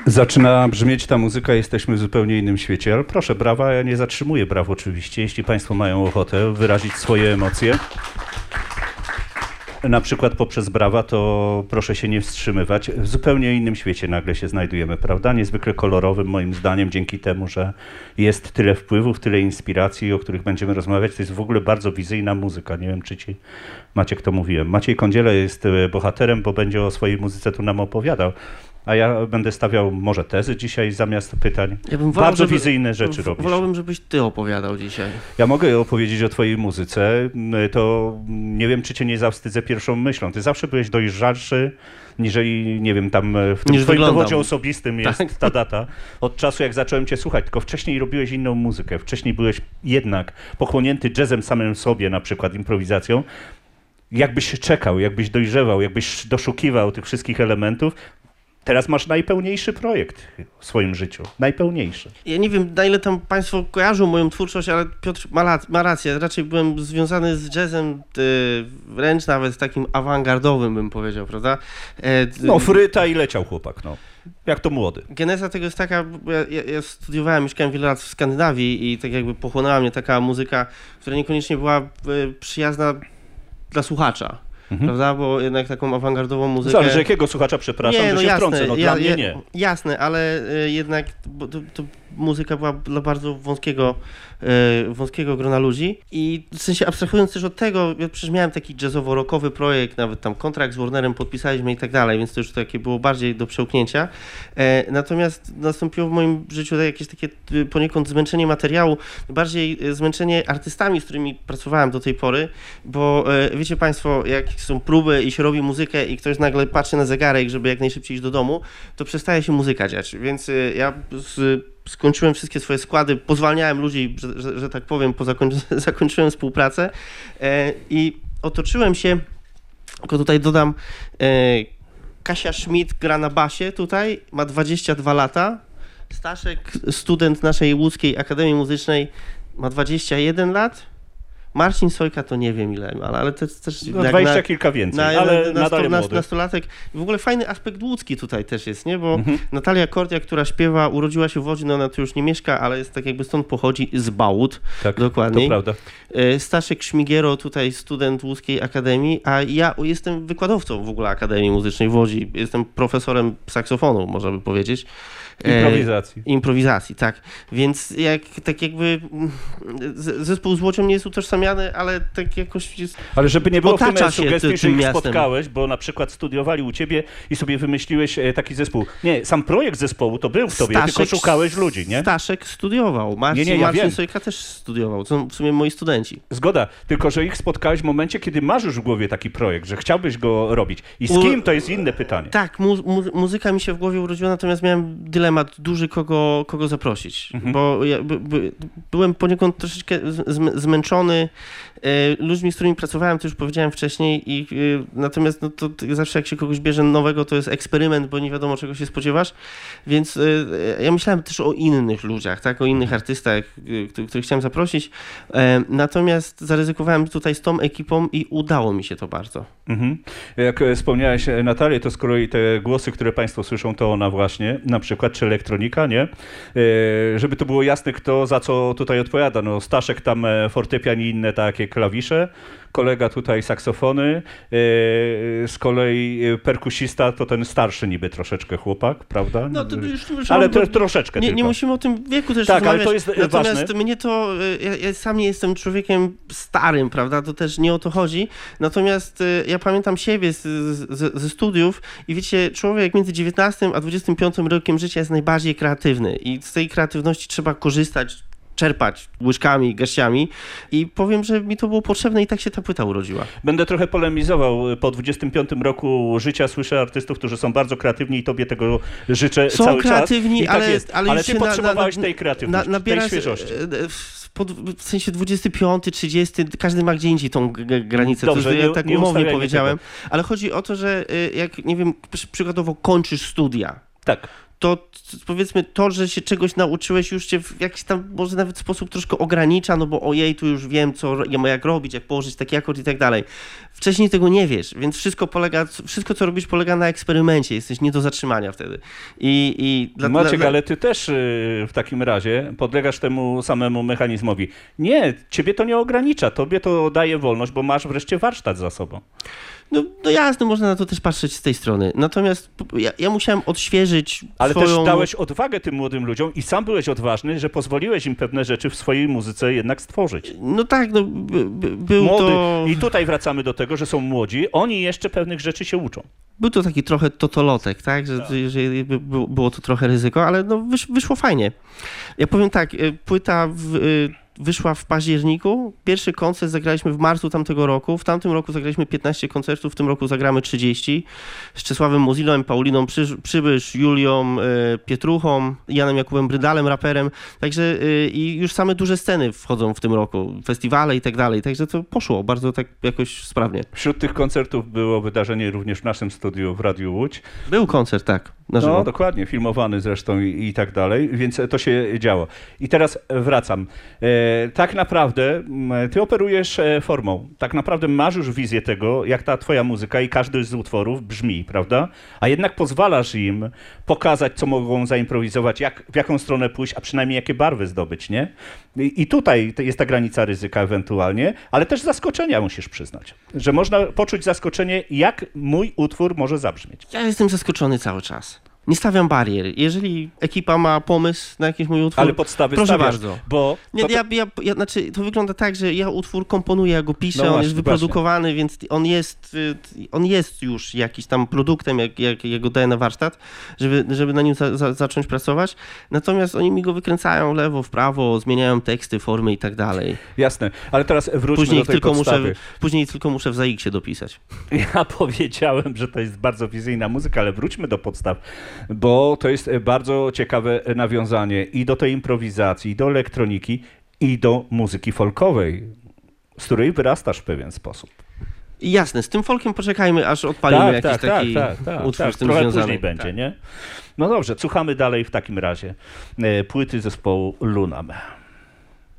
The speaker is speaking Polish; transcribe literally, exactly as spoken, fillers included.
Zaczyna brzmieć ta muzyka, jesteśmy w zupełnie innym świecie, ale proszę, brawa, ja nie zatrzymuję braw oczywiście, jeśli Państwo mają ochotę wyrazić swoje emocje, na przykład poprzez brawa, to proszę się nie wstrzymywać. W zupełnie innym świecie nagle się znajdujemy, prawda? Niezwykle kolorowym moim zdaniem, dzięki temu, że jest tyle wpływów, tyle inspiracji, o których będziemy rozmawiać. To jest w ogóle bardzo wizyjna muzyka. Nie wiem, czy ci Maciek to mówiłem. Maciej Kądziele jest bohaterem, bo będzie o swojej muzyce tu nam opowiadał. A ja będę stawiał może tezy dzisiaj zamiast pytań. Ja bym wolał, Bardzo żeby, wizyjne rzeczy w, robisz. Wolałbym, żebyś ty opowiadał dzisiaj. Ja mogę opowiedzieć o twojej muzyce, to nie wiem, czy cię nie zawstydzę pierwszą myślą. Ty zawsze byłeś dojrzalszy, niżeli, nie wiem, tam w tym Niż twoim wyglądam. dowodzie osobistym jest tak. ta data. Od czasu, jak zacząłem cię słuchać, tylko wcześniej robiłeś inną muzykę. Wcześniej byłeś jednak pochłonięty jazzem samym sobie, na przykład improwizacją. Jakbyś czekał, jakbyś dojrzewał, jakbyś doszukiwał tych wszystkich elementów. Teraz masz najpełniejszy projekt w swoim życiu. Najpełniejszy. Ja nie wiem, na ile tam Państwo kojarzą moją twórczość, ale Piotr ma, lat, ma rację. Raczej byłem związany z jazzem yy, wręcz nawet takim awangardowym, bym powiedział, prawda? E, no, fryta i leciał chłopak, no. Jak to młody. Geneza tego jest taka, bo ja, ja, ja studiowałem, mieszkałem wiele lat w Skandynawii i tak jakby pochłonęła mnie taka muzyka, która niekoniecznie była yy, przyjazna dla słuchacza. Mhm. Prawda? Bo jednak taką awangardową muzykę... Zależy jakiego słuchacza, przepraszam, nie, że no się jasne, wtrącę, no ja, dla mnie ja, nie. Jasne, ale y, jednak bo to, to muzyka była dla bardzo wąskiego, y, wąskiego grona ludzi i w sensie abstrahując też od tego, ja przecież miałem taki jazzowo-rockowy projekt, nawet tam kontrakt z Warnerem podpisaliśmy i tak dalej, więc to już takie było bardziej do przełknięcia. E, natomiast nastąpiło w moim życiu jakieś takie y, poniekąd zmęczenie materiału, bardziej y, zmęczenie artystami, z którymi pracowałem do tej pory, bo y, wiecie Państwo, jak są próby i się robi muzykę i ktoś nagle patrzy na zegarek, żeby jak najszybciej iść do domu, to przestaje się muzyka dziać, więc y, ja z, skończyłem wszystkie swoje składy, pozwalniałem ludzi, że, że, że tak powiem, po zakończy, zakończyłem współpracę e, i otoczyłem się, tylko tutaj dodam, e, Kasia Schmidt gra na basie tutaj, ma dwadzieścia dwa lata, Staszek, student naszej łódzkiej Akademii Muzycznej, ma dwadzieścia jeden lat, Marcin Sojka to nie wiem ile ma, ale to też... No dwadzieścia kilka więcej, na, ale na, nadal na, młody. Nastolatek. W ogóle fajny aspekt łódzki tutaj też jest, nie? Bo mhm. Natalia Kordia, która śpiewa, urodziła się w Łodzi, no ona tu już nie mieszka, ale jest tak jakby stąd pochodzi, z Bałut. Tak, dokładnie. To prawda. Staszek Szmigiero, tutaj student Łódzkiej Akademii, a ja jestem wykładowcą w ogóle Akademii Muzycznej w Łodzi. Jestem profesorem saksofonu, można by powiedzieć. Improwizacji. E, improwizacji, tak. Więc jak tak jakby zespół z Łocią nie jest utożsamiany, ale tak jakoś jest... Ale żeby nie było w tym sugestii, ty, że ich miastem. spotkałeś, bo na przykład studiowali u ciebie i sobie wymyśliłeś taki zespół. Nie, sam projekt zespołu to był w tobie, Staszek, tylko szukałeś ludzi, nie? Staszek studiował, Marcin, nie, nie, ja Marcin wiem. Sojka też studiował, to są w sumie moi studenci. Zgoda, tylko że ich spotkałeś w momencie, kiedy masz już w głowie taki projekt, że chciałbyś go robić. I z kim, to jest inne pytanie. Tak, mu, mu, muzyka mi się w głowie urodziła, natomiast miałem dylemat duży, kogo, kogo zaprosić, mhm. bo ja by, by, byłem poniekąd troszeczkę z, zmęczony e, ludźmi, z którymi pracowałem, to już powiedziałem wcześniej, i e, natomiast no, to, to zawsze jak się kogoś bierze nowego, to jest eksperyment, bo nie wiadomo, czego się spodziewasz, więc e, ja myślałem też o innych ludziach, tak, o innych artystach, e, których chciałem zaprosić, e, natomiast zaryzykowałem tutaj z tą ekipą i udało mi się to bardzo. Mhm. Jak wspomniałeś Natalię, to z kolei te głosy, które Państwo słyszą, to ona właśnie, na przykład, czy elektronika, nie? E, żeby to było jasne, kto za co tutaj odpowiada. No, Staszek tam fortepian i inne takie klawisze, kolega tutaj saksofony, e, z kolei perkusista to ten starszy niby troszeczkę chłopak, prawda? No to już, już ale to troszeczkę nie, tylko. nie musimy o tym wieku też tak, rozmawiać. Ale to jest Natomiast ważne. mnie to, ja, ja sam nie jestem człowiekiem starym, prawda? To też nie o to chodzi. Natomiast ja pamiętam siebie z, z, ze studiów i wiecie, człowiek między dziewiętnastym a dwudziestym piątym rokiem życia jest najbardziej kreatywny i z tej kreatywności trzeba korzystać, czerpać łyżkami, garściami i powiem, że mi to było potrzebne i tak się ta płyta urodziła. Będę trochę polemizował. Po dwudziestym piątym roku życia słyszę artystów, którzy są bardzo kreatywni i tobie tego życzę są cały kreatywni, czas. I ale, tak jest. ale, ale już ty się potrzebowałeś na, na, tej kreatywności, na, tej świeżości. W, pod, w sensie dwudziesty piąty, trzydziesty, każdy ma gdzie indziej tą g- granicę. Dobrze, to, nie, ja tak nie umownie powiedziałem, tego. ale chodzi o to, że jak, nie wiem, przykładowo kończysz studia, tak. to powiedzmy to, że się czegoś nauczyłeś, już cię w jakiś tam może nawet sposób troszkę ogranicza, no bo ojej, tu już wiem, co jak robić, jak położyć taki akord i tak dalej. Wcześniej tego nie wiesz, więc wszystko polega, wszystko co robisz polega na eksperymencie, jesteś nie do zatrzymania wtedy. I, i dla, Maciek, dla... ale ty też w takim razie podlegasz temu samemu mechanizmowi. Nie, ciebie to nie ogranicza, tobie to daje wolność, bo masz wreszcie warsztat za sobą. No, no jasne, można na to też patrzeć z tej strony. Natomiast ja, ja musiałem odświeżyć Ale swoją... też dałeś odwagę tym młodym ludziom i sam byłeś odważny, że pozwoliłeś im pewne rzeczy w swojej muzyce jednak stworzyć. No tak, no by, by, był Młody. to... I tutaj wracamy do tego, że są młodzi, oni jeszcze pewnych rzeczy się uczą. Był to taki trochę totolotek, tak? Że, Tak. że było to trochę ryzyko, ale no wysz, wyszło fajnie. Ja powiem tak, płyta w, wyszła w październiku, pierwszy koncert zagraliśmy w marcu tamtego roku, w tamtym roku zagraliśmy piętnaście koncertów, w tym roku zagramy trzydzieści z Czesławem Mozilą, Pauliną Przy, Przybysz, Julią y, Pietruchą, Janem Jakubem Brydalem, raperem, także y, i już same duże sceny wchodzą w tym roku, festiwale i tak dalej, także to poszło bardzo tak jakoś sprawnie. Wśród tych koncertów było wydarzenie również w naszym studiu w Radiu Łódź. Był koncert, tak, na żywo. No dokładnie, filmowany zresztą i, i tak dalej, więc to się działo. I teraz wracam. E, tak naprawdę m, ty operujesz e, formą. Tak naprawdę masz już wizję tego, jak ta twoja muzyka i każdy z utworów brzmi, prawda? A jednak pozwalasz im pokazać, co mogą zaimprowizować, jak, w jaką stronę pójść, a przynajmniej jakie barwy zdobyć, nie? I, i tutaj jest ta granica ryzyka ewentualnie, ale też zaskoczenia musisz przyznać. Że można poczuć zaskoczenie, jak mój utwór może zabrzmieć. Ja jestem zaskoczony cały czas. Nie stawiam barier. Jeżeli ekipa ma pomysł na jakiś mój utwór, Ale podstawy proszę stawiasz, bardzo. Bo Nie, to, to... ja, ja, ja, znaczy, to wygląda tak, że ja utwór komponuję, ja go piszę, No on właśnie, jest wyprodukowany, więc on jest, y, on jest już jakiś tam produktem, jak, jak, jak go daję na warsztat, żeby, żeby na nim za, za, zacząć pracować. Natomiast oni mi go wykręcają w lewo, w prawo, zmieniają teksty, formy i tak dalej. Jasne, ale teraz wróćmy Później do tej tylko, podstawy. muszę, później tylko muszę w Zaiksie dopisać. Ja powiedziałem, że to jest bardzo wizyjna muzyka, ale wróćmy do podstaw, bo to jest bardzo ciekawe nawiązanie i do tej improwizacji, i do elektroniki, i do muzyki folkowej, z której wyrastasz w pewien sposób. I jasne, z tym folkiem poczekajmy, aż odpalimy Tak, jakiś tak, taki tak, tak, tak, utwór tak. z tym Trochę związany. później będzie, Tak. nie? No dobrze, słuchamy dalej w takim razie. E, Płyty zespołu Lunam.